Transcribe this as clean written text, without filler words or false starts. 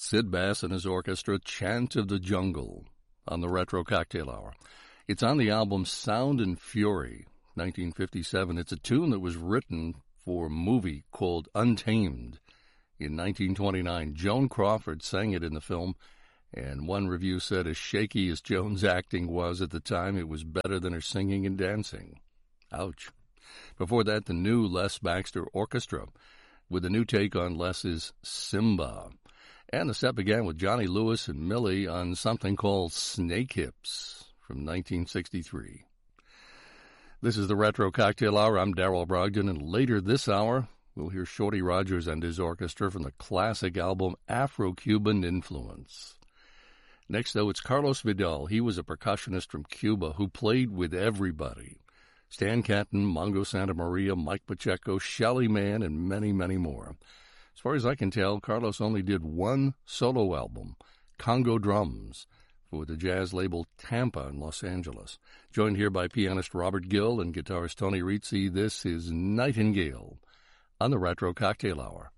Sid Bass and his orchestra, Chant of the Jungle, on the Retro Cocktail Hour. It's on the album Sound and Fury, 1957. It's a tune that was written for a movie called Untamed in 1929. Joan Crawford sang it in the film, and one review said as shaky as Joan's acting was at the time, it was better than her singing and dancing. Ouch. Before that, the new Les Baxter Orchestra, with a new take on Les's Simba. And the set began with Johnny Lewis and Millie on something called Snake Hips from 1963. This is the Retro Cocktail Hour. I'm Darrell Brogdon, and later this hour, we'll hear Shorty Rogers and his orchestra from the classic album Afro-Cuban Influence. Next, though, it's Carlos Vidal. He was a percussionist from Cuba who played with everybody. Stan Kenton, Mongo Santa Maria, Mike Pacheco, Shelly Manne, and many, many more. As far as I can tell, Carlos only did one solo album, Congo Drums, for the jazz label Tampa in Los Angeles. Joined here by pianist Robert Gill and guitarist Tony Rizzi, this is Nightingale on the Retro Cocktail Hour.